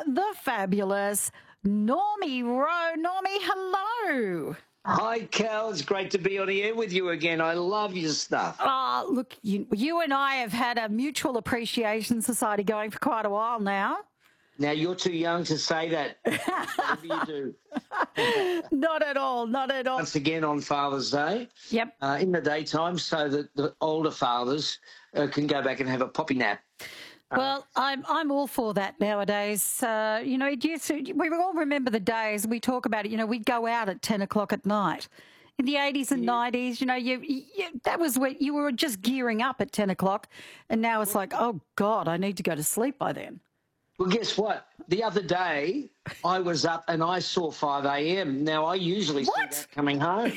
the fabulous Normie Rowe. Normie, hello. Hi, Cal. It's great to be on the air with you again. I love your stuff. Oh, look, you and I have had a mutual appreciation society going for quite a while now. Now, you're too young to say that. Whatever you do. Not at all, not at all. Once again on Father's Day. Yep. In the daytime so that the older fathers can go back and have a poppy nap. Well, I'm all for that nowadays. It used to, we all remember the days, we talk about it, we'd go out at 10 o'clock at night. In the 80s and 90s, that was when you were just gearing up at 10 o'clock, and now it's like, oh, God, I need to go to sleep by then. Well, guess what? The other day, I was up and I saw 5 a.m. Now, I usually see that coming home.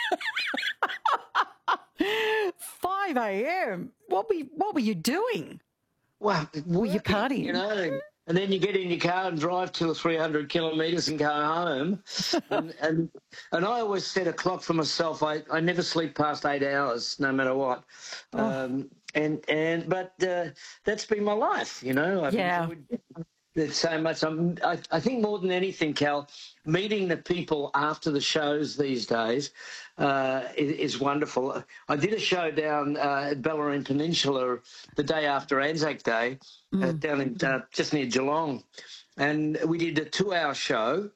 5 a.m.? What were you doing? Well, were you partying? And then you get in your car and drive 200 or 300 kilometres and go home. and I always set a clock for myself. I never sleep past 8 hours, no matter what. Oh. But that's been my life, I've enjoyed it so much. I think more than anything, Cal, meeting the people after the shows these days is wonderful. I did a show down at Bellarine Peninsula the day after Anzac Day, down in just near Geelong, and we did a 2-hour show,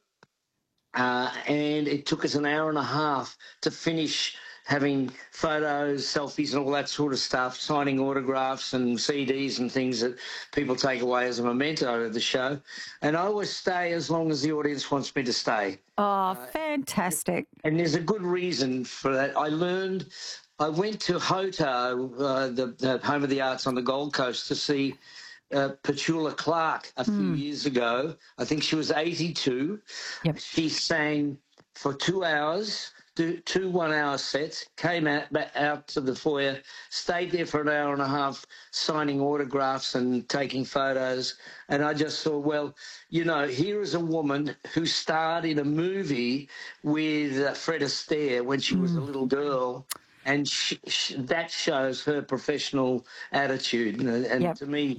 and it took us an hour and a half to finish having photos, selfies and all that sort of stuff, signing autographs and CDs and things that people take away as a memento of the show. And I always stay as long as the audience wants me to stay. Oh, fantastic. And there's a good reason for that. I went to HOTO, the Home of the Arts on the Gold Coast, to see Petula Clark a few years ago. I think she was 82. Yep. She sang for 2 hours, two 1-hour sets, came out to the foyer, stayed there for an hour and a half signing autographs and taking photos. And I just thought, well, here is a woman who starred in a movie with Fred Astaire when she was a little girl. And that shows her professional attitude. And to me,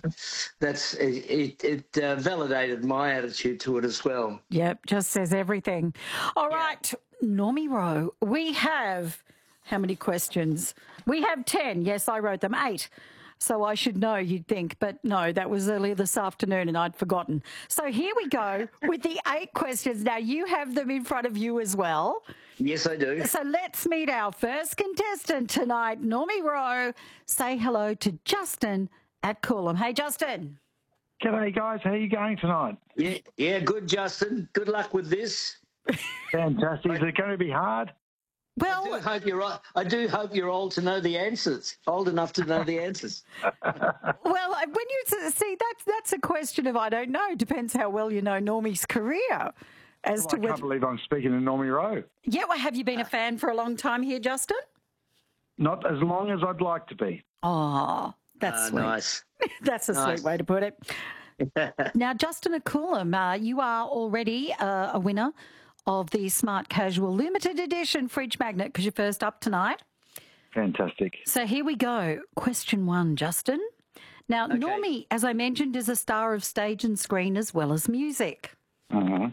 it validated my attitude to it as well. Yep, just says everything. All right, Normie Rowe, we have how many questions? We have 10. Yes, I wrote them 8. So I should know, you'd think. But no, that was earlier this afternoon and I'd forgotten. So here we go with the 8 questions. Now, you have them in front of you as well. Yes, I do. So let's meet our first contestant tonight, Normie Rowe. Say hello to Justin at Coolum. Hey, Justin. G'day, guys. How are you going tonight? Yeah, good, Justin. Good luck with this. Fantastic. Is it going to be hard? Well, I do hope you're old to know the answers, old enough to know the answers. Well, when you see, that's a question of I don't know. Depends how well you know Normie's career. I can't believe I'm speaking to Normie Rowe. Yeah, well, have you been a fan for a long time here, Justin? Not as long as I'd like to be. Oh, that's sweet. Nice. That's a sweet way to put it. Now, Justin at Coolum, you are already a winner of the Smart Casual Limited Edition fridge magnet because you're first up tonight. Fantastic. So here we go. Question 1, Justin. Now, Normie, as I mentioned, is a star of stage and screen as well as music. Mm-hmm.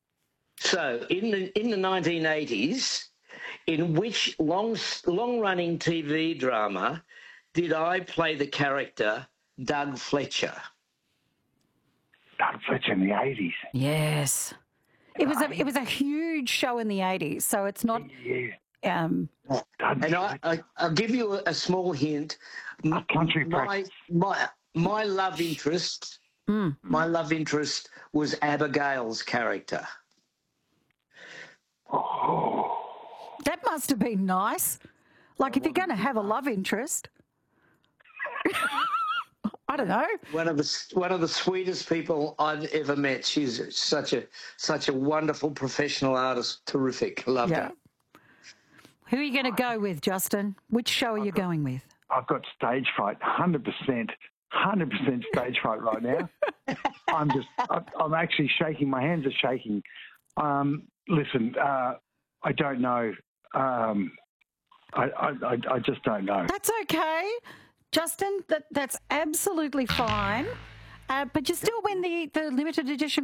So in the 1980s, in which long-running TV drama did I play the character Doug Fletcher? Doug Fletcher in the 80s. Yes. It was a huge show in the 80s, so it's not... Yeah. And I'll give you a small hint. Country practice. My love interest... My love interest was Abigail's character. Oh. That must have been nice. Like if you're going to have a love interest... I don't know. One of the sweetest people I've ever met. She's such a wonderful professional artist. Terrific. Loved her. Who are you going to go with, Justin? Which show are you going with? I've got stage fright, 100% stage fright right now. I'm actually shaking. My hands are shaking. Listen, I don't know. I just don't know. That's okay. Justin, that's absolutely fine. But you still win the limited edition